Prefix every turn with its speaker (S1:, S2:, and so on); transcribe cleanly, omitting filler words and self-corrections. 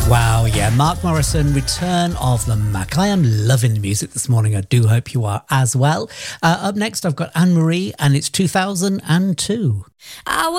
S1: Wow, yeah, Mark Morrison, Return of the Mac. I am loving the music this morning. I do hope you are as well. Up next, I've got Anne-Marie, and it's 2002.